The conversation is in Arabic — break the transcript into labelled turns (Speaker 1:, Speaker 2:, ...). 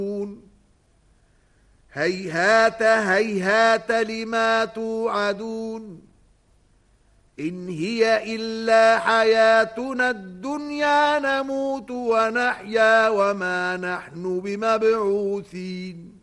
Speaker 1: هيهات هيهات لما توعدون إن هي إلا حياتنا الدنيا نموت ونحيا وما نحن بمبعوثين